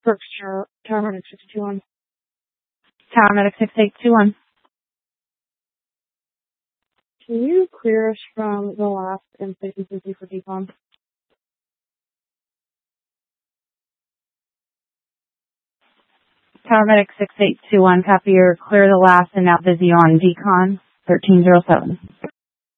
Berkshire, Tower Medic 621. Tower Medic 6821. Can you clear us from the last M5050 for decon? Tower Medic 6821, copy. You're clear the last and now busy on decon 1307.